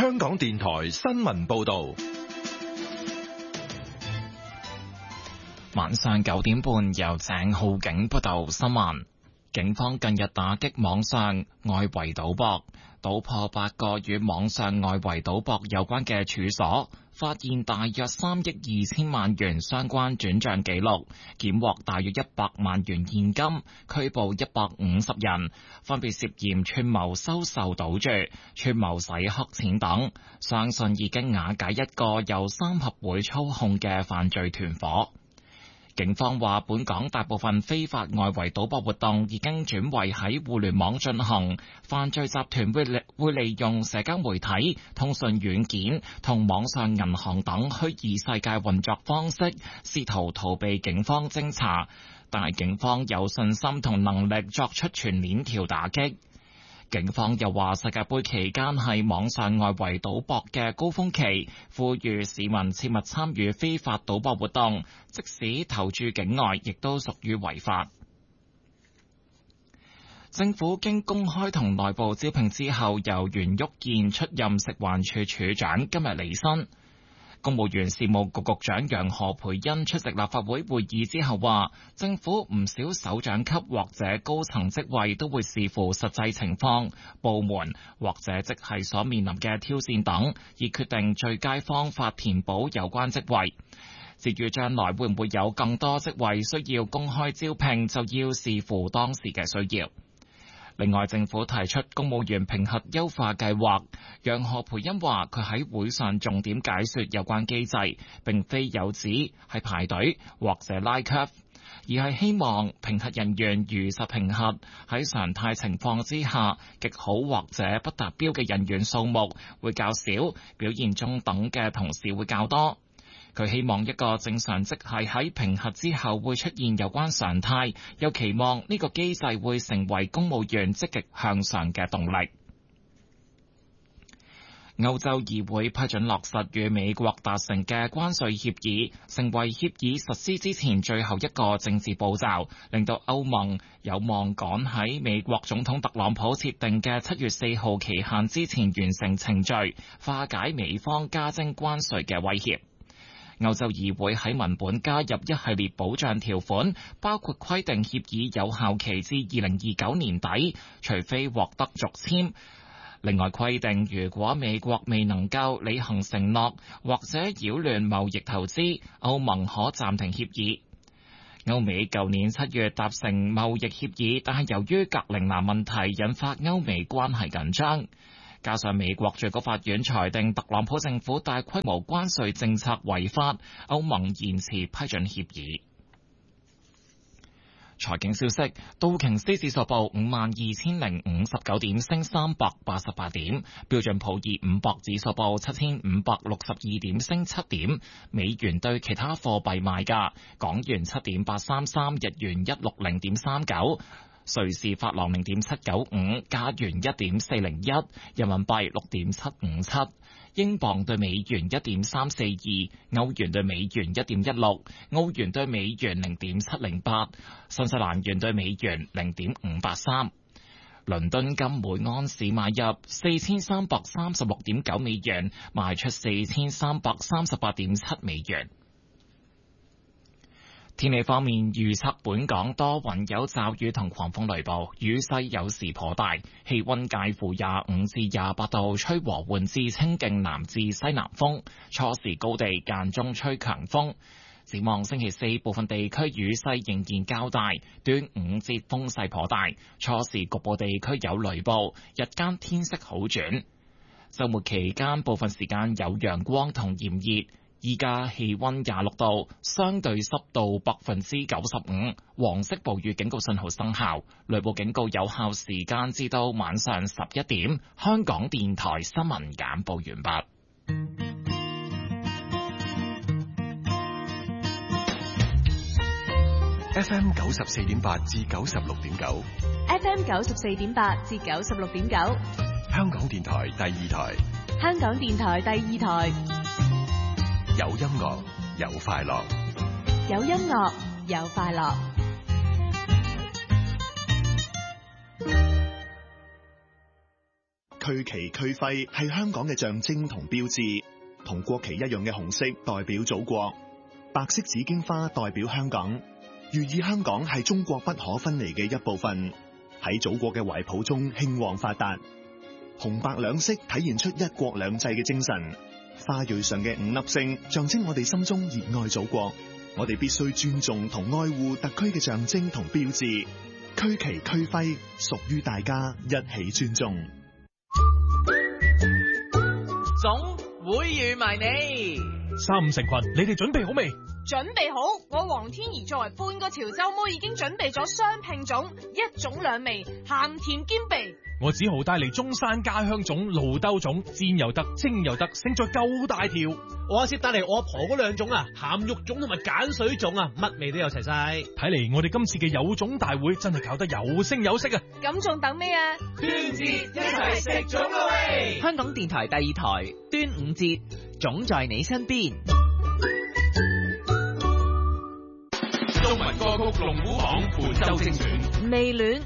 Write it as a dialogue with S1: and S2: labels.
S1: 香港電台新聞報道。
S2: 晚上9點半，由鄭浩景報道新聞。警方近日打擊網上外圍賭博，搗破8個與網上外圍賭博有關嘅處所，發現大約3億2千萬元相關轉賬記錄，檢獲大約100萬元現金，拘捕150人，分別涉嫌串謀收受賭注、串謀洗黑錢等，相信已經瓦解一個由3合會操控嘅犯罪團夥。警方話，本港大部分非法外圍賭博活動已經轉為喺互聯網進行，犯罪集團會利用社交媒體、通訊軟件同網上銀行等虛擬世界運作方式，試圖逃避警方偵查，但係警方有信心同能力作出全鏈條打擊。警方又話，世界盃期間係網上外圍賭博嘅高峰期，呼籲市民切勿參與非法賭博活動，即使投注境外，亦都屬於違法。政府經公開同內部招聘之後，由袁旭健出任食環署署長，今日離任。公務員事務局局長楊何蓓茵出席立法會會議之後話，政府唔少首長級或者高層職位都會視乎實際情況、部門或者職系所面臨嘅挑戰等，以決定最佳方法填補有關職位。至於將來會唔會有更多職位需要公開招聘，就要視乎當時嘅需要。另外，政府提出公務員評核優化計劃，楊何蓓茵話佢喺會上重點解說有關機制，並非有指係排隊或者拉 curve， 而係希望評核人員如實評核，喺常態情況之下，極好或者不達標嘅人員數目會較少，表現中等嘅同事會較多。佢希望一個正常職系喺評核之後會出現有關常態，又期望呢個機制會成為公務員積極向上嘅動力。歐洲議會批准落實與美國達成嘅關稅協議，成為協議實施之前最後一個政治步驟，令到歐盟有望趕喺美國總統特朗普設定嘅7月4號期限之前完成程序，化解美方加徵關稅嘅威脅。歐洲議會喺文本加入一系列保障條款，包括規定協議有效期至2029年底，除非獲得續簽。另外規定，如果美國未能夠履行承諾或者擾亂貿易投資，歐盟可暫停協議。歐美舊年7月達成貿易協議，但係由於格陵蘭問題引發歐美關係緊張。加上美國最高法院裁定特朗普政府大規模關稅政策違法，歐盟延遲批准協議。財經消息，道瓊斯指數報52,059點，升388點；標準普爾500指數報7,562點，升7點。美元對其他貨幣賣價：港元7.833，日元160.39。瑞士法郎0.795，加元1.401，人民幣6.757，英鎊對美元1.342，歐元對美元1.16，澳元對美元0.708，新西蘭元對美元0.583。倫敦金每盎司買入4336.9美元，賣出4338.7美元。天氣方面，預測本港多雲有驟雨同狂風雷暴，雨勢有時頗大，氣溫介乎25至28度，吹和緩至清勁南至西南風，初時高地間中吹強風。展望星期四，部分地區雨勢仍然較大，端午節風勢頗大，初時局部地區有雷暴，日間天色好轉。週末期間部分時間有陽光同炎熱。依家氣溫26度，相對濕度95%，黃色暴雨警告信號生效，雷暴警告有效時間至到晚上11點。香港電台新聞簡報完畢。
S1: FM 94.8至96.9
S3: ，FM 94.8至96.9，
S1: 香港電台第二台，
S3: 香港電台第二台。
S1: 有音樂，有快樂，
S3: 有音樂，有快樂。
S4: 區旗區徽係香港嘅象徵同標誌，同國旗一樣嘅紅色代表祖國，白色紫荊花代表香港，寓意香港係中國不可分離嘅一部分，喺祖國嘅懷抱中興旺發達。紅白兩色體現出一國兩制嘅精神，花蕊上嘅5粒星象徵我哋心中熱愛祖國，我哋必須尊重同愛護特區嘅象徵同標誌，區旗區徽屬於大家，一起尊重。
S5: 總會預埋你
S6: 3、5成群，你哋準備好未？
S7: 準備好，我黃天怡作為半個潮州妹已經準備咗雙拼種，一種兩味，鹹甜兼備。
S6: 我只好帶嚟中山家鄉種、露兜種，煎又得，蒸又得，勝在夠大條。
S8: 我阿攝帶嚟我阿婆嗰2種啊，鹹肉種同埋鹼水種啊，乜味都有齊晒。
S6: 睇嚟我哋今次嘅有種大會真係搞得有聲有色啊！
S7: 咁仲等咩啊？
S5: 端節一齊食種啦喂！ 香港電台第2台端午節，種在你身邊。
S1: 中文歌曲龍虎榜本周精選，
S3: 未戀